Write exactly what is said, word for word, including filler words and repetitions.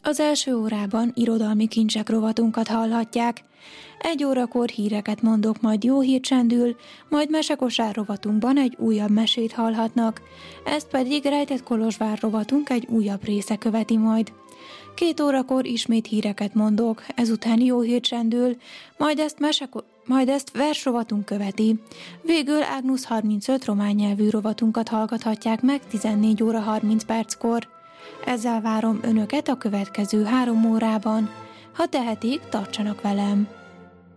Az első órában irodalmi kincsek rovatunkat hallhatják. Egy órakor híreket mondok, majd jó hír csendül, majd mesekosár rovatunkban egy újabb mesét hallhatnak. Ezt pedig Rejtett Kolozsvár rovatunk egy újabb része követi majd. Két órakor ismét híreket mondok, ezután jó hír csendül, majd ezt, meseko- majd ezt versrovatunk követi. Végül Ágnusz harmincöt román nyelvű rovatunkat hallgathatják meg tizennégy óra harminc perckor. Ezzel várom önöket a következő három órában. Ha tehetik, tartsanak velem!